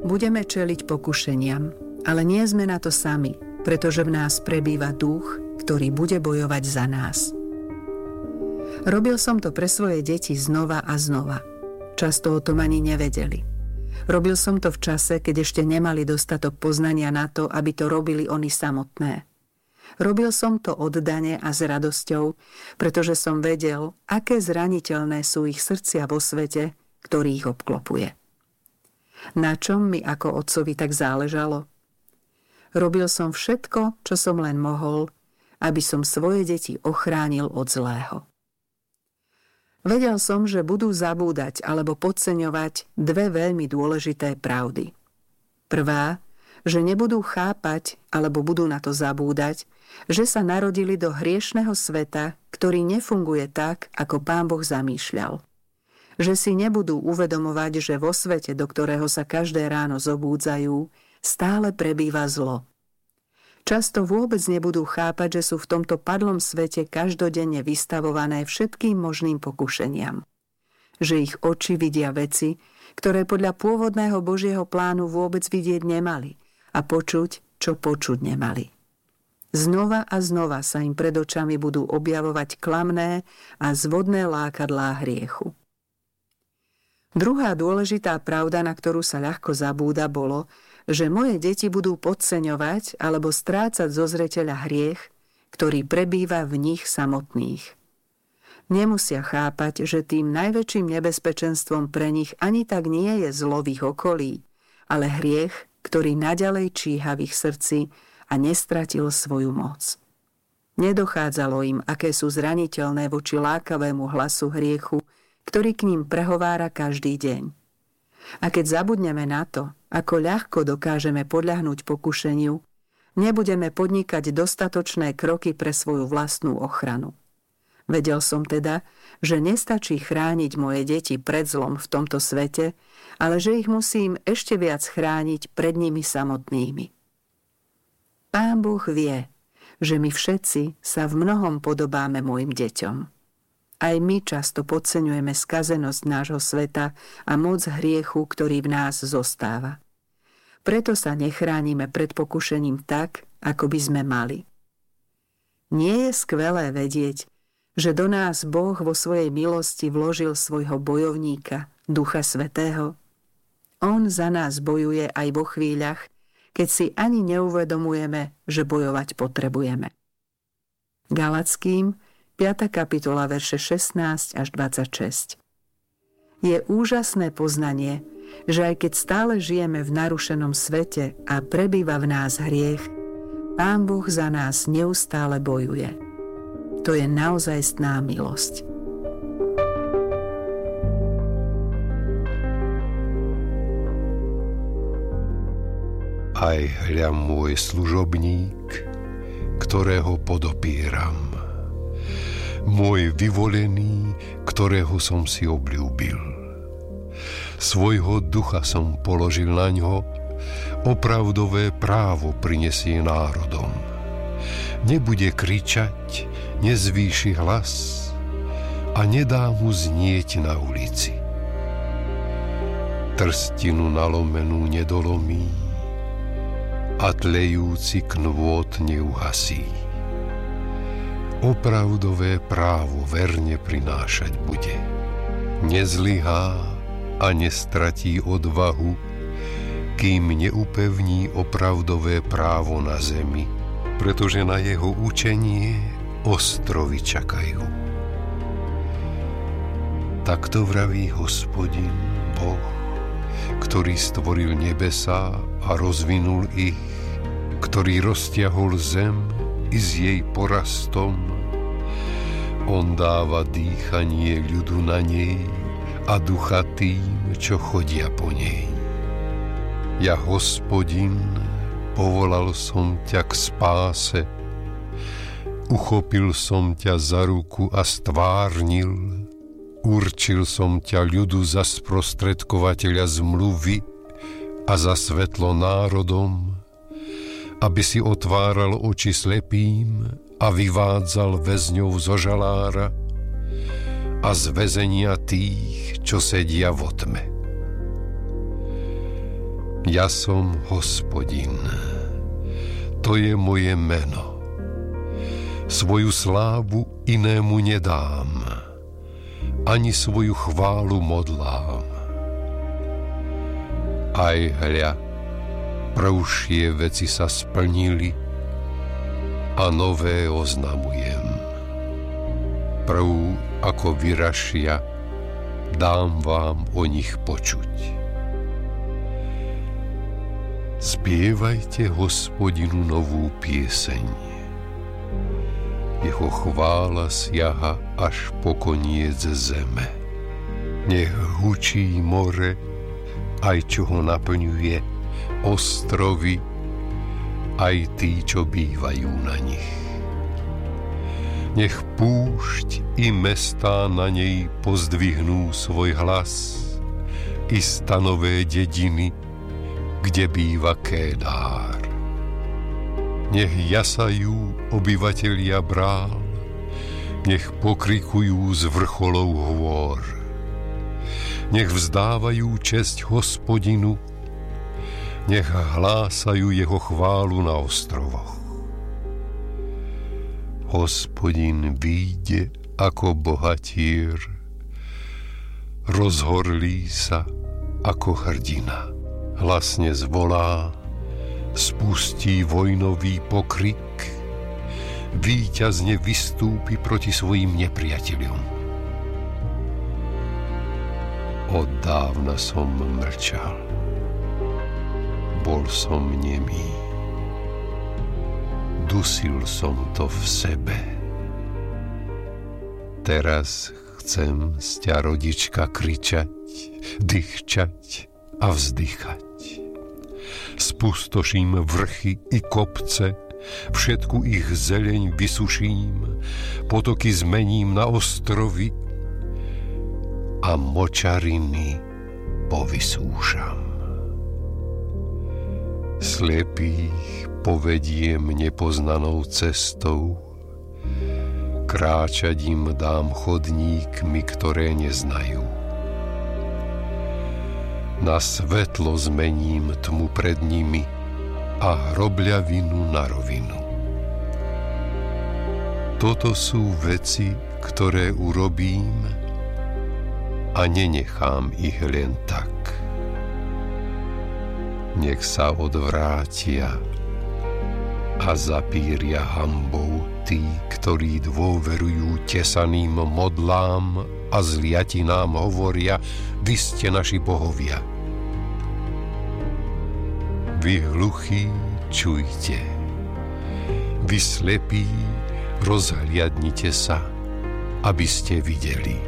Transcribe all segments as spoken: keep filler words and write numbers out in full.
Budeme čeliť pokušeniam, ale nie sme na to sami, pretože v nás prebýva duch, ktorý bude bojovať za nás. Robil som to pre svoje deti znova a znova. Často o tom ani nevedeli. Robil som to v čase, keď ešte nemali dostatok poznania na to, aby to robili oni samotné. Robil som to oddane a s radosťou, pretože som vedel, aké zraniteľné sú ich srdcia vo svete, ktorý ich obklopuje. Na čom mi ako otcovi tak záležalo? Robil som všetko, čo som len mohol, aby som svoje deti ochránil od zlého. Vedel som, že budú zabúdať alebo podceňovať dve veľmi dôležité pravdy. Prvá, že nebudú chápať alebo budú na to zabúdať, že sa narodili do hriešneho sveta, ktorý nefunguje tak, ako Pán Boh zamýšľal. Že si nebudú uvedomovať, že vo svete, do ktorého sa každé ráno zobúdzajú, stále prebýva zlo. Často vôbec nebudú chápať, že sú v tomto padlom svete každodenne vystavované všetkým možným pokušeniam. Že ich oči vidia veci, ktoré podľa pôvodného Božieho plánu vôbec vidieť nemali a počuť, čo počuť nemali. Znova a znova sa im pred očami budú objavovať klamné a zvodné lákadlá hriechu. Druhá dôležitá pravda, na ktorú sa ľahko zabúda, bolo, že moje deti budú podceňovať alebo strácať zo zreteľa hriech, ktorý prebýva v nich samotných. Nemusia chápať, že tým najväčším nebezpečenstvom pre nich ani tak nie je zlo v ich okolí, ale hriech, ktorý naďalej číha v ich srdci a nestratil svoju moc. Nedochádzalo im, aké sú zraniteľné voči lákavému hlasu hriechu, ktorý k ním prehovára každý deň. A keď zabudneme na to, ako ľahko dokážeme podľahnúť pokušeniu, nebudeme podnikať dostatočné kroky pre svoju vlastnú ochranu. Vedel som teda, že nestačí chrániť moje deti pred zlom v tomto svete, ale že ich musím ešte viac chrániť pred nimi samotnými. Pán Boh vie, že my všetci sa v mnohom podobáme mojim deťom. Aj my často podceňujeme skazenosť nášho sveta a moc hriechu, ktorý v nás zostáva. Preto sa nechránime pred pokušením tak, ako by sme mali. Nie je skvelé vedieť, že do nás Boh vo svojej milosti vložil svojho bojovníka, Ducha Svätého? On za nás bojuje aj vo chvíľach, keď si ani neuvedomujeme, že bojovať potrebujeme. Galackým piata kapitola, verše šestnásť až dvadsaťšesť. Je úžasné poznanie, že aj keď stále žijeme v narušenom svete a prebýva v nás hriech, Pán Boh za nás neustále bojuje. To je naozajstná milosť. Aj hľa môj služobník, ktorého podopieram. Môj vyvolený, ktorého som si obľúbil. Svojho ducha som položil na ňo, opravdové právo prinesie národom. Nebude kričať, nezvýši hlas a nedá mu znieť na ulici. Trstinu nalomenú nedolomí a tlejúci knôt neuhasí. Opravdové právo verne prinášať bude. Nezlyhá a nestratí odvahu, kým neupevní opravdové právo na zemi, pretože na jeho učenie ostrovy čakajú. Takto vraví Hospodin Boh, ktorý stvoril nebesá a rozvinul ich, ktorý roztiahol zem i s jej porastom. On dáva dýchanie ľudu na nej a ducha tým, čo chodia po nej. Ja, Hospodin, povolal som ťa k spáse, uchopil som ťa za ruku a stvárnil, určil som ťa ľudu za sprostredkovateľa zmluvy a za svetlo národom, aby si otváral oči slepým a vyvádzal väzňov zo žalára a z väzenia tých, čo sedia vo tme. Ja som Hospodin, to je moje meno. Svoju slávu inému nedám, ani svoju chválu modlám. Aj hľa, prvšie veci sa splnili a nové oznamujem. Prv, ako vyrašia, dám vám o nich počuť. Spievajte Hospodinu novú pieseň. Jeho chvála siaha až po koniec zeme. Nech hučí more, aj čo ho naplňuje, ostrovy, aj tí, čo bývajú na nich. Nech púšť i mestá na nej pozdvihnú svoj hlas, i stanové dediny, kde býva Kédár. Nech jasajú obyvatelia brál, nech pokrikujú z vrcholov hôr. Nech vzdávajú česť Hospodinu, nech hlásajú jeho chválu na ostrovoch. Hospodin výjde ako bohatier, rozhorlí sa ako hrdina. Hlasne zvolá, spustí vojnový pokrik, víťazne vystúpi proti svojim nepriateľom. Od dávna som mlčal, bol som nemý, dusil som to v sebe. Teraz chcem z ťa, rodička, kričať, dýchčať a vzdychať. Spustoším vrchy i kopce, všetku ich zeleň vysuším, potoky zmením na ostrovy a močariny povysúšam. Slepých povediem nepoznanou cestou, kráčať im dám chodníkmi, ktoré neznajú. Na svetlo zmením tmu pred nimi a hrobľavinu na rovinu. Toto sú veci, ktoré urobím a nenechám ich len tak. Nech sa odvrátia a zapíria hanbou tí, ktorí dôverujú tesaným modlám a zliatinám hovoria: vy ste naši bohovia. Vy hluchí, čujte. Vy slepí, rozhliadnite sa, aby ste videli.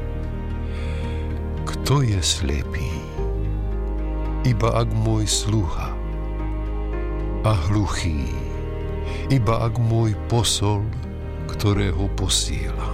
Kto je slepý? Iba ak môj sluha. A hluchý, iba ak môj posol, ktorého posielam.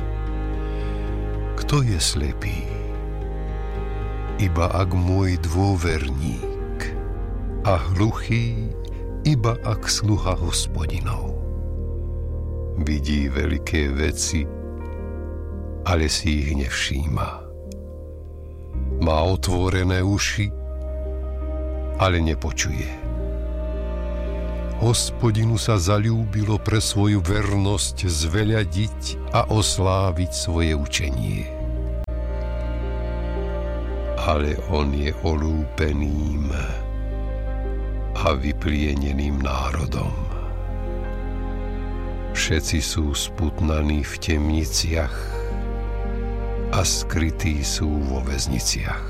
Kto je slepý? Iba ak môj dôverník. A hluchý, iba ak sluha Hospodinov. Vidí veľké veci, ale si ich nevšíma. Má otvorené uši, ale nepočuje. Hospodinu sa zaľúbilo pre svoju vernosť zveľadiť a osláviť svoje učenie. Ale on je olúpeným a vyplieneným národom. Všetci sú sputnaní v temniciach a skrytí sú vo väzniciach.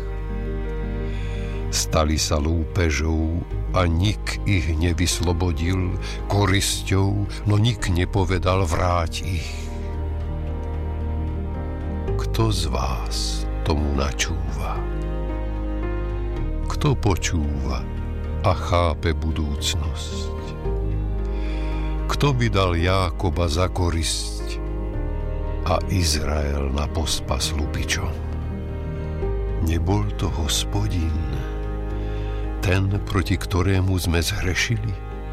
Stali sa lúpežou a nik ich nevyslobodil, korisťou, no nik nepovedal: vráť ich. Kto z vás tomu načúva? Kto počúva a chápe budúcnosť? Kto by dal Jákoba za korisť a Izrael na pospas lupičom? Nebol to Hospodin, ten, proti ktorému sme zhrešili?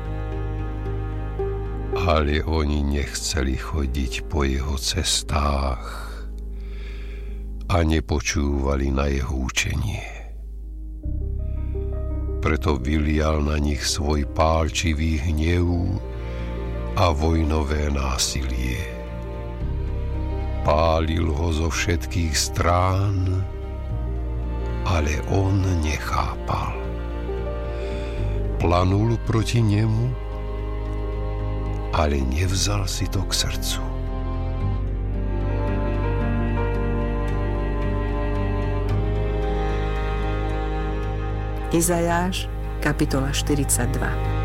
Ale oni nechceli chodiť po jeho cestách a nepočúvali na jeho učenie. preto vylial na nich svoj pálčivý hnev a vojnové násilie. Pálil ho zo všetkých strán, ale on nechápal. Planul proti nemu, ale nevzal si to k srdcu. Izajáš, kapitola štyridsaťdva.